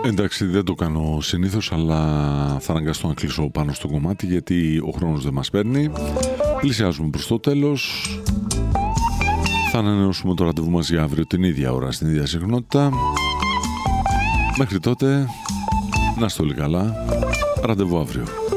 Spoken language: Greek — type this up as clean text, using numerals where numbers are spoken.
Εντάξει, δεν το κάνω συνήθως, αλλά θα αναγκαστώ να κλείσω πάνω στο κομμάτι γιατί ο χρόνος δεν μας παίρνει. Πλησιάζουμε προς το τέλος. Θα ανανεώσουμε το ραντεβού μας για αύριο την ίδια ώρα, στην ίδια συχνότητα. Μέχρι τότε, να είστε όλοι καλά. Ραντεβού αύριο.